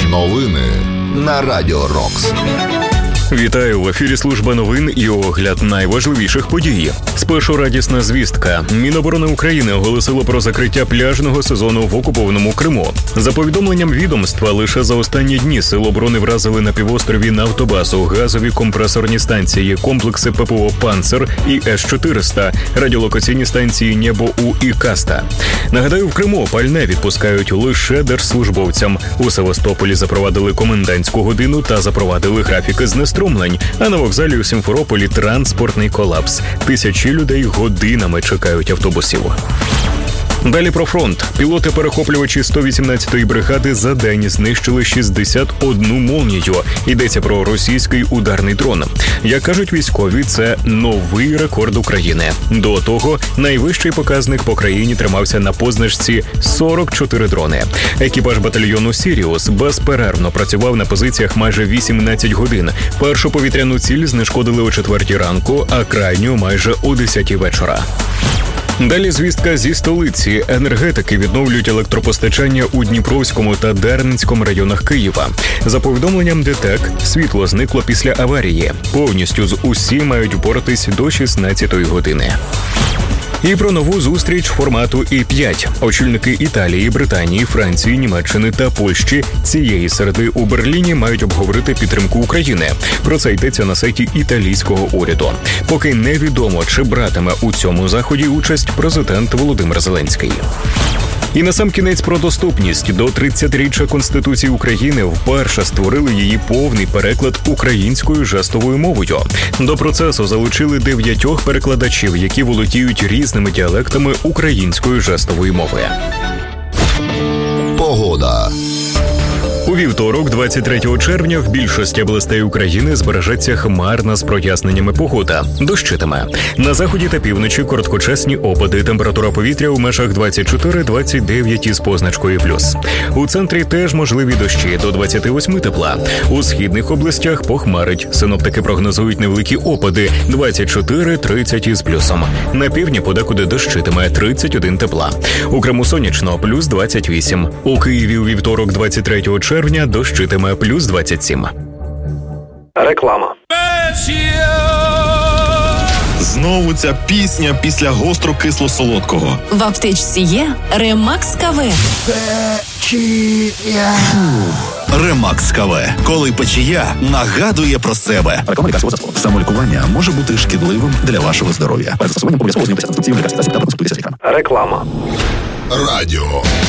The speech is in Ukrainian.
Новини на Радіо Рокс. Вітаю, в ефірі служба новин і огляд найважливіших подій. Спершу радісна звістка. Міноборони України оголосило про закриття пляжного сезону в окупованому Криму. За повідомленням відомства, лише за останні дні Сили оборони вразили на півострові Нафтобазу, газові компресорні станції, комплекси ППО «Панцер» і С-400, радіолокаційні станції «Небо-У» і «Каста». Нагадаю, в Криму пальне відпускають лише держслужбовцям. У Севастополі запровадили комендантську годину та запровадили графіки знеструмлень. А на вокзалі у Сімферополі транспортний колапс. Тисячі людей годинами чекають автобусів. Далі про фронт. Пілоти-перехоплювачі 118-ї бригади за день знищили 61 молнію. Йдеться про російський ударний дрон. Як кажуть військові, це новий рекорд України. До того, найвищий показник по країні тримався на позначці 44 дрони. Екіпаж батальйону «Сіріус» безперервно працював на позиціях майже 18 годин. Першу повітряну ціль знешкодили о 4 ранку, а крайню майже о 10 вечора. Далі звістка зі столиці. Енергетики відновлюють електропостачання у Дніпровському та Дарницькому районах Києва. За повідомленням ДТЕК, світло зникло після аварії. Повністю з усім мають впоратись до 16-ї години. І про нову зустріч формату І-5. Очільники Італії, Британії, Франції, Німеччини та Польщі цієї середи у Берліні мають обговорити підтримку України. Про це йдеться на сайті італійського уряду. Поки невідомо, чи братиме у цьому заході участь президент Володимир Зеленський. І насамкінець про доступність. До 30-річчя Конституції України вперше створили її повний переклад українською жестовою мовою. До процесу залучили 9 перекладачів, які володіють різними діалектами української жестової мови. Погода. У вівторок, 23 червня, в більшості областей України збережеться хмарна з проясненнями погода. Дощитиме. На заході та півночі короткочасні опади. Температура повітря у межах 24-29 із позначкою плюс. У центрі теж можливі дощі до 28 тепла. У східних областях похмарить. Синоптики прогнозують невеликі опади 24-30 із плюсом. На півдні подекуди дощитиме 31 тепла. У Криму сонячно плюс 28. У Києві у вівторок, 23 червня, дощитиме плюс 27. Реклама. Знову ця пісня після гостро-кисло-солодкого. В аптечці є Ремакс КВ. Ремакс КВ. Коли печія нагадує про себе. Самолікування може бути шкідливим для вашого здоров'я. Реклама. Радіо